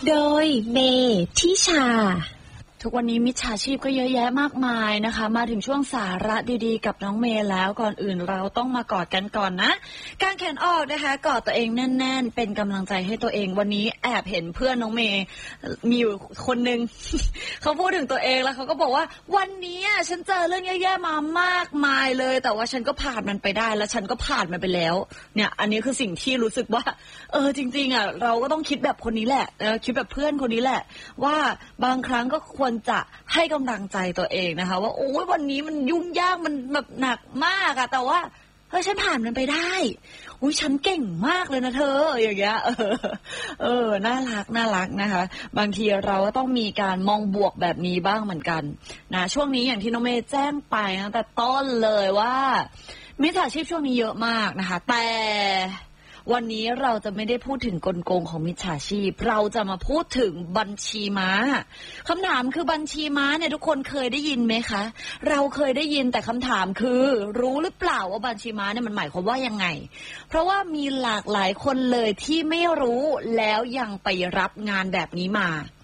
โดยเมทิชาทุกวันนี้มิจฉาชีพก็เยอะแยะมากมายนะคะมาถึงช่วงสาระดีๆกับน้องเมย์แล้วก่อนอื่นเราต้องมากอดกันก่อนนะการแขนออกนะคะกอดตัวเองแน่นๆเป็นกำลังใจให้ตัวเองวันนี้แอบเห็นเพื่อนน้องเมย์มีอยู่คนนึง เขาพูดถึงตัวเองแล้วเขาก็บอกว่าวันนี้ฉันเจอเรื่องแย่ๆมามากมายเลยแต่ว่าฉันก็ผ่านมันไปได้แล้วฉันก็ผ่านมันไปแล้วเนี่ยอันนี้คือสิ่งที่รู้สึกว่าจริงๆเราก็ต้องคิดแบบคนนี้แหละคิดแบบเพื่อนคนนี้แหละว่าบางครั้งก็ควรจะให้กำลังใจตัวเองนะคะว่าโอ้ยวันนี้มันยุ่งยากมันแบบหนักมากอะแต่ว่าเฮ้ยฉันผ่านมันไปได้อุ้ยฉันเก่งมากเลยนะเธออย่างเงี้ยน่ารักนะคะบางทีเราก็ต้องมีการมองบวกแบบนี้บ้างเหมือนกันนะช่วงนี้อย่างที่น้องเมย์แจ้งไปตั้งแต่ต้นเลยว่ามิจฉาชีพช่วงนี้เยอะมากนะคะแต่วันนี้เราจะไม่ได้พูดถึงกลโกงของมิจฉาชีพเราจะมาพูดถึงบัญชีม้าคำถามคือบัญชีม้าเนี่ยทุกคนเคยได้ยินไหมคะเราเคยได้ยินแต่คำถามคือรู้หรือเปล่าว่าบัญชีม้าเนี่ยมันหมายความว่ายังไงเพราะว่ามีหลากหลายคนเลยที่ไม่รู้แล้วยังไปรับงานแบบนี้มา